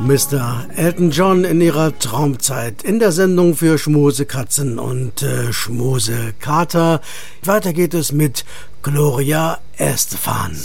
Mr. Elton John in ihrer Traumzeit in der Sendung für Schmusekatzen und Schmusekater. Weiter geht es mit Gloria Estefan.